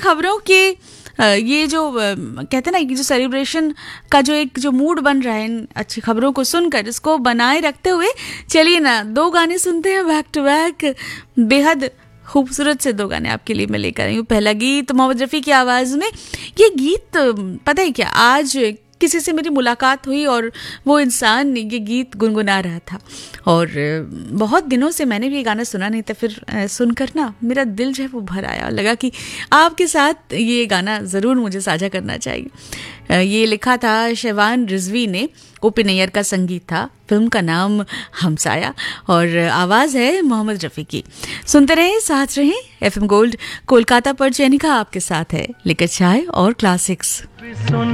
खबरों के ये जो कहते हैं ना, ये जो सेलिब्रेशन का जो एक जो मूड बन रहा है इन अच्छी खबरों को सुनकर, इसको बनाए रखते हुए चलिए ना 2 गाने सुनते हैं बैक टू बैक। बेहद खूबसूरत से 2 गाने आपके लिए मैं लेकर आई हूँ। पहला गीत मोहम्मद रफ़ी की आवाज़ में। ये गीत पता है क्या, आज किसी से मेरी मुलाकात हुई और वो इंसान ये गीत गुनगुना रहा था और बहुत दिनों से मैंने भी ये गाना सुना नहीं था। फिर सुनकर ना मेरा दिल जो है वो भर आया और लगा कि आपके साथ ये गाना ज़रूर मुझे साझा करना चाहिए। ये लिखा था शहवान रिजवी ने, ओपी नैयर का संगीत था, फिल्म का नाम हमसाया और आवाज़ है मोहम्मद रफ़ी की। सुनते रहें, साथ रहें। FM गोल्ड कोलकाता पर जेनिका आपके साथ है लेकर चाय और क्लासिक्स।